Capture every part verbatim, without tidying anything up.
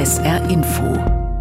S R Info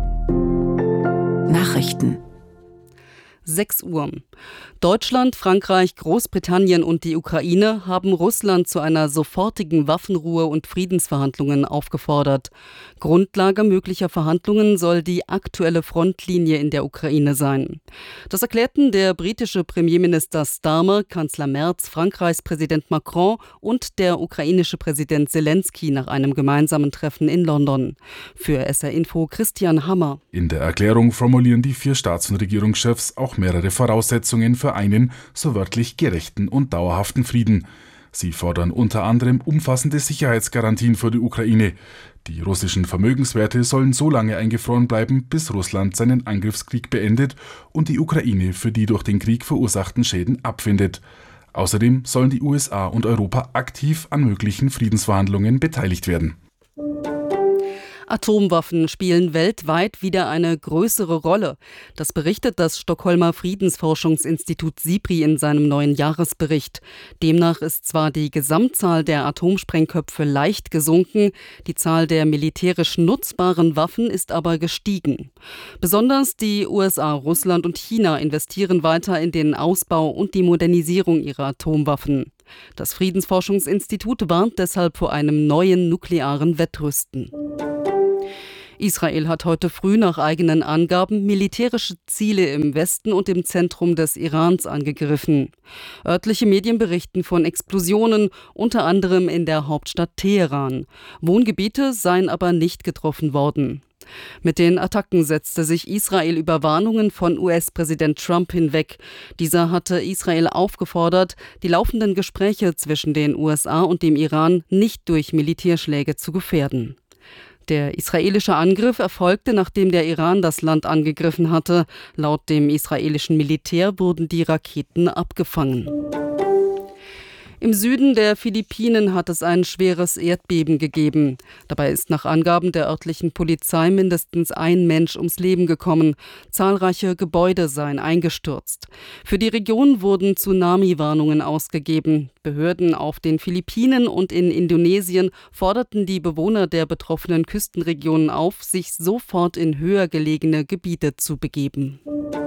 Nachrichten. sechs Uhr. Deutschland, Frankreich, Großbritannien und die Ukraine haben Russland zu einer sofortigen Waffenruhe und Friedensverhandlungen aufgefordert. Grundlage möglicher Verhandlungen soll die aktuelle Frontlinie in der Ukraine sein. Das erklärten der britische Premierminister Starmer, Kanzler Merz, Frankreichs Präsident Macron und der ukrainische Präsident Zelensky nach einem gemeinsamen Treffen in London. Für S R Info Christian Hammer. In der Erklärung formulieren die vier Staats- und Regierungschefs auch mehrere Voraussetzungen für einen, so wörtlich, gerechten und dauerhaften Frieden. Sie fordern unter anderem umfassende Sicherheitsgarantien für die Ukraine. Die russischen Vermögenswerte sollen so lange eingefroren bleiben, bis Russland seinen Angriffskrieg beendet und die Ukraine für die durch den Krieg verursachten Schäden abfindet. Außerdem sollen die U S A und Europa aktiv an möglichen Friedensverhandlungen beteiligt werden. Atomwaffen spielen weltweit wieder eine größere Rolle. Das berichtet das Stockholmer Friedensforschungsinstitut SIPRI in seinem neuen Jahresbericht. Demnach ist zwar die Gesamtzahl der Atomsprengköpfe leicht gesunken, die Zahl der militärisch nutzbaren Waffen ist aber gestiegen. Besonders die U S A, Russland und China investieren weiter in den Ausbau und die Modernisierung ihrer Atomwaffen. Das Friedensforschungsinstitut warnt deshalb vor einem neuen nuklearen Wettrüsten. Israel hat heute früh nach eigenen Angaben militärische Ziele im Westen und im Zentrum des Irans angegriffen. Örtliche Medien berichten von Explosionen, unter anderem in der Hauptstadt Teheran. Wohngebiete seien aber nicht getroffen worden. Mit den Attacken setzte sich Israel über Warnungen von U S-Präsident Trump hinweg. Dieser hatte Israel aufgefordert, die laufenden Gespräche zwischen den U S A und dem Iran nicht durch Militärschläge zu gefährden. Der israelische Angriff erfolgte, nachdem der Iran das Land angegriffen hatte. Laut dem israelischen Militär wurden die Raketen abgefangen. Im Süden der Philippinen hat es ein schweres Erdbeben gegeben. Dabei ist nach Angaben der örtlichen Polizei mindestens ein Mensch ums Leben gekommen. Zahlreiche Gebäude seien eingestürzt. Für die Region wurden Tsunami-Warnungen ausgegeben. Behörden auf den Philippinen und in Indonesien forderten die Bewohner der betroffenen Küstenregionen auf, sich sofort in höher gelegene Gebiete zu begeben.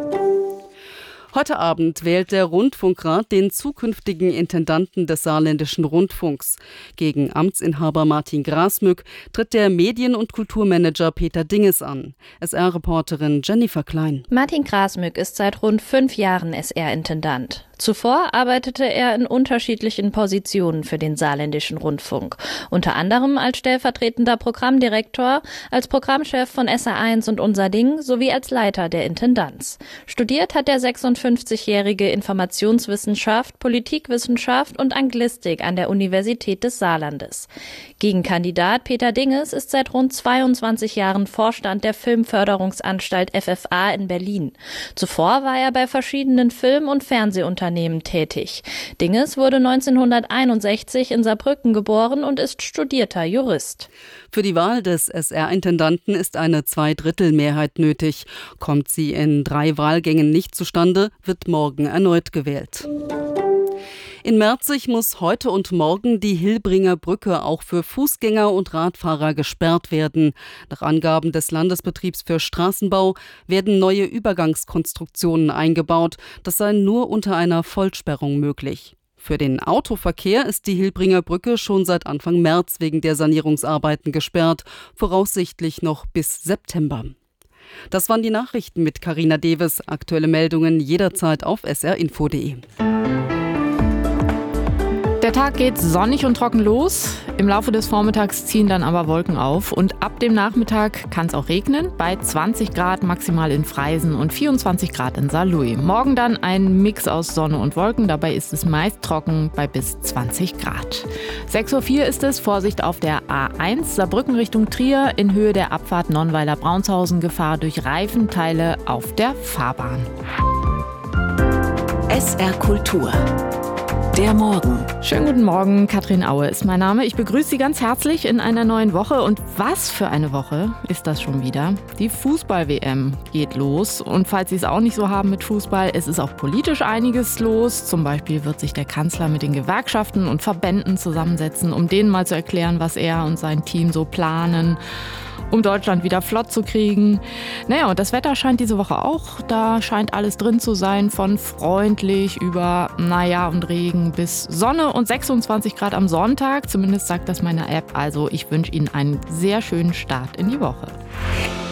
Heute Abend wählt der Rundfunkrat den zukünftigen Intendanten des Saarländischen Rundfunks. Gegen Amtsinhaber Martin Grasmück tritt der Medien- und Kulturmanager Peter Dinges an. S R-Reporterin Jennifer Klein. Martin Grasmück ist seit rund fünf Jahren S R-Intendant. Zuvor arbeitete er in unterschiedlichen Positionen für den Saarländischen Rundfunk. Unter anderem als stellvertretender Programmdirektor, als Programmchef von S R eins und Unser Ding sowie als Leiter der Intendanz. Studiert hat der sechsundfünfzigjährige Informationswissenschaft, Politikwissenschaft und Anglistik an der Universität des Saarlandes. Gegenkandidat Peter Dinges ist seit rund zweiundzwanzig Jahren Vorstand der Filmförderungsanstalt F F A in Berlin. Zuvor war er bei verschiedenen Film- und Fernsehunternehmen tätig. Dinges wurde neunzehnhunderteinundsechzig in Saarbrücken geboren und ist studierter Jurist. Für die Wahl des S R-Intendanten ist eine Zweidrittelmehrheit nötig. Kommt sie in drei Wahlgängen nicht zustande, wird morgen erneut gewählt. In Merzig muss heute und morgen die Hilbringer Brücke auch für Fußgänger und Radfahrer gesperrt werden. Nach Angaben des Landesbetriebs für Straßenbau werden neue Übergangskonstruktionen eingebaut. Das sei nur unter einer Vollsperrung möglich. Für den Autoverkehr ist die Hilbringer Brücke schon seit Anfang März wegen der Sanierungsarbeiten gesperrt, voraussichtlich noch bis September. Das waren die Nachrichten mit Carina Deves. Aktuelle Meldungen jederzeit auf s r info punkt d e. Der Tag geht sonnig und trocken los. Im Laufe des Vormittags ziehen dann aber Wolken auf und ab dem Nachmittag kann es auch regnen. Bei zwanzig Grad maximal in Freisen und vierundzwanzig Grad in Saarlouis. Morgen dann ein Mix aus Sonne und Wolken. Dabei ist es meist trocken bei bis zwanzig Grad. sechs Uhr vier ist es. Vorsicht auf der A eins Saarbrücken Richtung Trier. In Höhe der Abfahrt Nonnweiler-Braunshausen Gefahr durch Reifenteile auf der Fahrbahn. S R Kultur. Der Morgen. Schönen guten Morgen, Katrin Aue ist mein Name. Ich begrüße Sie ganz herzlich in einer neuen Woche. Und was für eine Woche ist das schon wieder? Die Fußball-W M geht los. Und falls Sie es auch nicht so haben mit Fußball, es ist auch politisch einiges los. Zum Beispiel wird sich der Kanzler mit den Gewerkschaften und Verbänden zusammensetzen, um denen mal zu erklären, was er und sein Team so planen. um Deutschland wieder flott zu kriegen. Naja, und das Wetter scheint diese Woche auch. Da scheint alles drin zu sein, von freundlich über naja und Regen bis Sonne und sechsundzwanzig Grad am Sonntag. Zumindest sagt das meine App. Also ich wünsche Ihnen einen sehr schönen Start in die Woche.